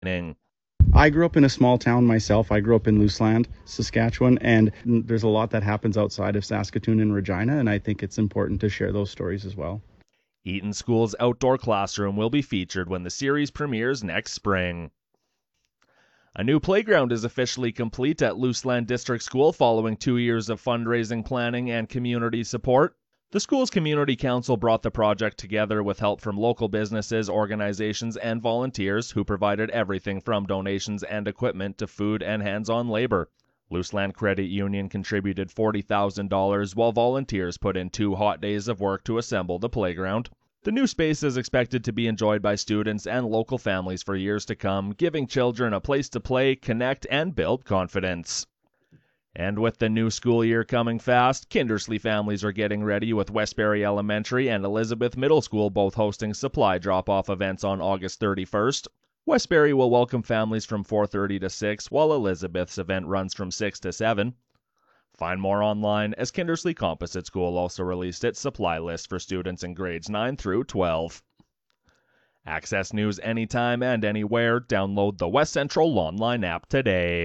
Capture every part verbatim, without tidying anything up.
I grew up in a small town myself. I grew up in Luseland, Saskatchewan, and there's a lot that happens outside of Saskatoon and Regina, and I think it's important to share those stories as well. Eaton School's outdoor classroom will be featured when the series premieres next spring. A new playground is officially complete at Luseland District School following two years of fundraising, planning, and community support. The school's community council brought the project together with help from local businesses, organizations, and volunteers who provided everything from donations and equipment to food and hands-on labor. Luseland Credit Union contributed forty thousand dollars while volunteers put in two hot days of work to assemble the playground. The new space is expected to be enjoyed by students and local families for years to come, giving children a place to play, connect, and build confidence. And with the new school year coming fast, Kindersley families are getting ready with Westbury Elementary and Elizabeth Middle School both hosting supply drop-off events on August thirty-first. Westbury will welcome families from four thirty to six, while Elizabeth's event runs from six to seven. Find more online, as Kindersley Composite School also released its supply list for students in grades nine through twelve. Access news anytime and anywhere. Download the West Central Online app today.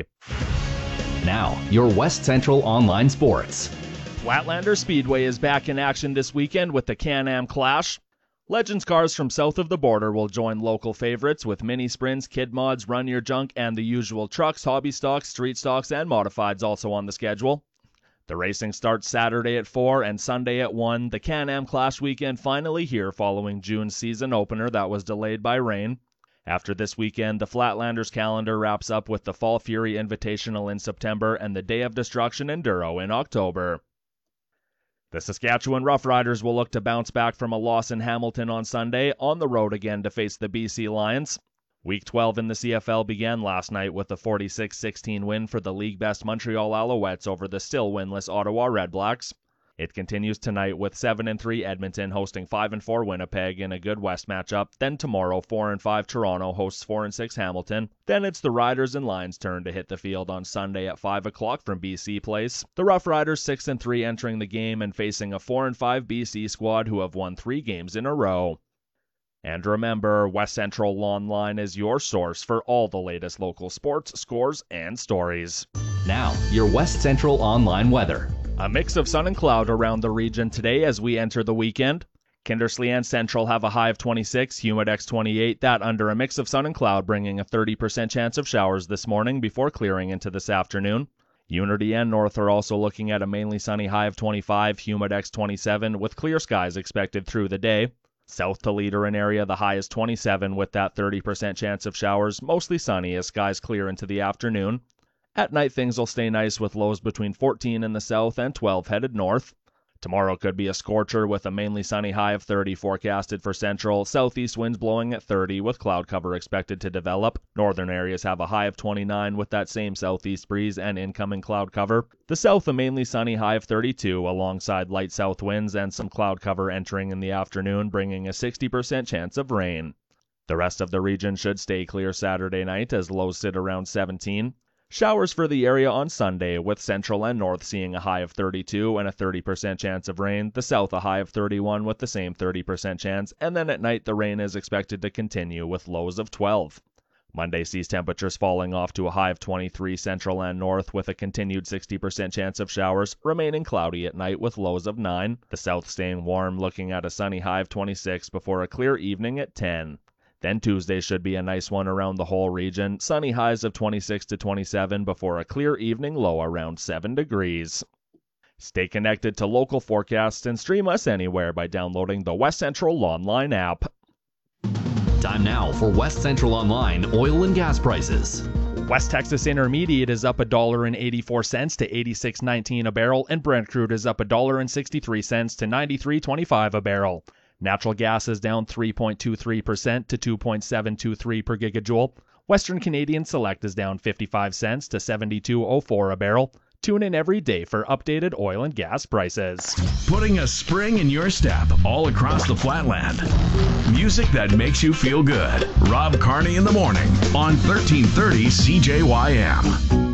Now, your West Central Online Sports. Flatlander Speedway is back in action this weekend with the Can-Am Clash. Legends cars from south of the border will join local favorites with mini sprints, kid mods, run your junk, and the usual trucks, hobby stocks, street stocks, and modifieds also on the schedule. The racing starts Saturday at four and Sunday at one. The Can-Am Clash weekend finally here following June's season opener that was delayed by rain. After this weekend, the Flatlanders calendar wraps up with the Fall Fury Invitational in September and the Day of Destruction Enduro in October. The Saskatchewan Roughriders will look to bounce back from a loss in Hamilton on Sunday, on the road again to face the B C Lions. Week twelve in the C F L began last night with a forty-six sixteen win for the league-best Montreal Alouettes over the still winless Ottawa Redblacks. It continues tonight with seven and three Edmonton hosting five and four Winnipeg in a good West matchup. Then tomorrow, four and five Toronto hosts four and six Hamilton. Then it's the Riders and Lions' turn to hit the field on Sunday at five o'clock from B C Place. The Rough Riders six and three entering the game and facing a four and five B C squad who have won three games in a row. And remember, West Central Online is your source for all the latest local sports, scores, and stories. Now, your West Central Online weather. A mix of sun and cloud around the region today as we enter the weekend. Kindersley and Central have a high of twenty-six, Humidex twenty-eight, that under a mix of sun and cloud, bringing a thirty percent chance of showers this morning before clearing into this afternoon. Unity and North are also looking at a mainly sunny high of twenty-five, Humidex twenty-seven, with clear skies expected through the day. South to Leader area, the high is twenty-seven with that thirty percent chance of showers, mostly sunny as skies clear into the afternoon. At night, things will stay nice with lows between fourteen in the south and twelve headed north. Tomorrow could be a scorcher with a mainly sunny high of thirty forecasted for Central. Southeast winds blowing at thirty with cloud cover expected to develop. Northern areas have a high of twenty-nine with that same southeast breeze and incoming cloud cover. The south a mainly sunny high of thirty-two alongside light south winds and some cloud cover entering in the afternoon, bringing a sixty percent chance of rain. The rest of the region should stay clear Saturday night as lows sit around seventeen. Showers for the area on Sunday, with Central and North seeing a high of thirty-two and a thirty percent chance of rain, the South a high of thirty-one with the same thirty percent chance, and then at night the rain is expected to continue with lows of twelve. Monday sees temperatures falling off to a high of twenty-three Central and North with a continued sixty percent chance of showers, remaining cloudy at night with lows of nine. The South staying warm, looking at a sunny high of twenty-six before a clear evening at ten. Then Tuesday should be a nice one around the whole region. Sunny highs of twenty-six to twenty-seven before a clear evening low around seven degrees. Stay connected to local forecasts and stream us anywhere by downloading the West Central Online app. Time now for West Central Online oil and gas prices. West Texas Intermediate is up one dollar and eighty-four cents to eighty-six nineteen a barrel, and Brent crude is up one dollar and sixty-three cents to ninety-three twenty-five a barrel. Natural gas is down three point two three percent to two point seven two three per gigajoule. Western Canadian Select is down fifty-five cents to seventy-two oh four a barrel. Tune in every day for updated oil and gas prices. Putting a spring in your step all across the flatland. Music that makes you feel good. Rob Carney in the morning on thirteen thirty C J Y M.